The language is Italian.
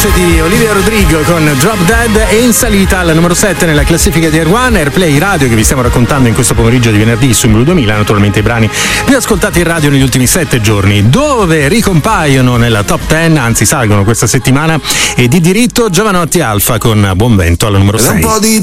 voce di Olivia Rodrigo con Drop Dead è in salita al numero 7 nella classifica di Air1 Airplay Radio, che vi stiamo raccontando in questo pomeriggio di venerdì su Blu 2000, naturalmente i brani più ascoltati in radio negli ultimi 7 giorni, dove ricompaiono nella top 10, anzi salgono questa settimana e di diritto Giovanotti Alfa con Buon Vento al numero 6. Un po' di